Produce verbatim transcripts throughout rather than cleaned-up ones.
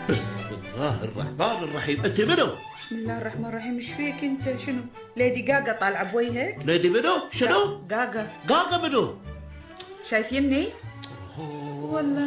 بسم الله الرحمن الرحيم. انت منو؟ بسم الله الرحمن الرحيم. ايش فيك انت؟ شنو؟ ليدي جاجا طالعه بوجهك؟ ليدي منو؟ شنو؟ جاجا. جاجا منو؟ شايف يمني؟ والله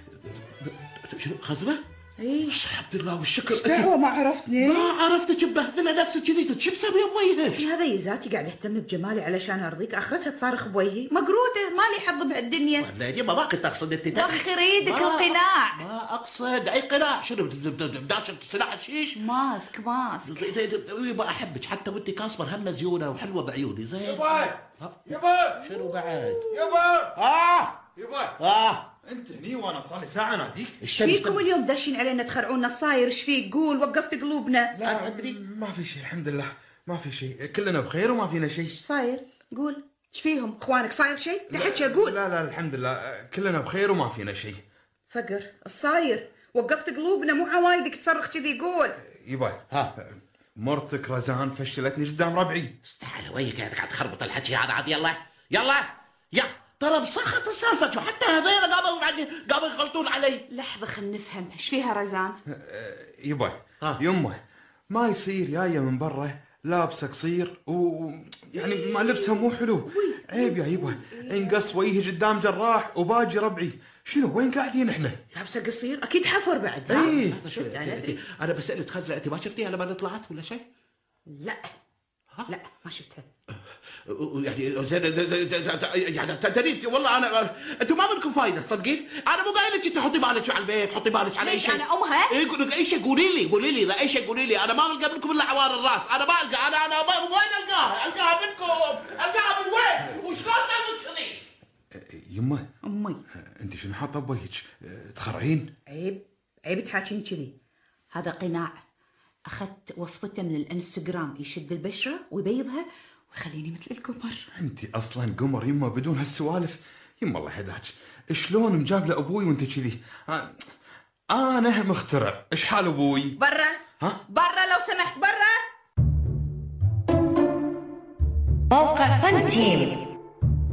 شنو خزبه؟ ايش؟ الحمد لله والشكر. دعوة ما عرفتني؟ ما عرفتك، مبهذله نفسك كذي. شو مسويه بوجهك؟ هذا يزاتي قاعد اهتم بجمالي علشان ارضيك، اخرتها تصارخ بوجهي. مقروده مالي حظ بهالدنيا. والله يبا ما كنت اقصد انت. وخر ايدك القناع. ما اقصد اي قناع. شنو بداشة سلاح الشيش؟ ماسك ماسك. يبا احبك حتى وانت كاسمر هم زيونه وحلوه بعيوني زين. يبا يبا شنو بعد؟ يبا اه يبا اه انت هني وانا صار لي ساعه ناديك. ايش فيكم اليوم داشين علينا تخرعونا الصاير؟ ايش فيك؟ قول وقفت قلوبنا. لا ادري ما في شيء الحمد لله، ما في شيء، كلنا بخير وما فينا شيء. ايش صاير؟ قول. ايش فيهم اخوانك؟ صاير شيء؟ تحكي اقول. لا لا الحمد لله كلنا بخير وما فينا شيء. فقر الصاير وقفت قلوبنا، مو عوايدك تصرخ كذي. قول. يبا ها مرتك رزان فشلتني قدام ربعي. استحاله وياك قاعد تخربط الحكي هذا عاد. يلا يلا يا ترى مسخط السالفه، وحتى هذين قاموا قاموا يغلطون علي. لحظه خلينا نفهم ايش فيها رزان. يبا ها. يمه ما يصير جايه من برا لابسه قصير ويعني ما لبسها مو حلو. عيب يا يبا انقص وجهي قدام جراح وباجي ربعي. شنو وين قاعدين احنا؟ لابسه قصير اكيد حفر بعد. ايه شفت انا ادري. انا بسالك خزله، انت ما شفتيها لما طلعت ولا شيء؟ لا لا ما شفتها. يعني زين يعني تدري والله انا انتم ما منكم فايده تصدقين. انا مو قايل لك انت حطي بالك على البيت، حطي بالك على اي شيء. انا امها؟ اي يقول لك اي شيء قولي لي قولي لي اذا اي شيء قولي لي. انا ما بلقى منكم الا عوار الراس. انا ما القى. انا انا وين القاها؟ القاها منكم. القاها من وين؟ وشلون تعمل كذي؟ يمه امي انت شنو حاطه بوجهك؟ تخرعين؟ عيب عيب تحاكيني كذي. هذا قناع اخذت وصفته من الانستغرام، يشد البشره ويبيضها ويخليني مثل القمر. انت اصلا قمر يمه بدون هالسوالف. يما الله يهداك شلون مجاب لابوي وانت كذي؟ انا مخترع. ايش حال ابوي؟ برا. ها برا لو سمحت برا. موقع فن تيم.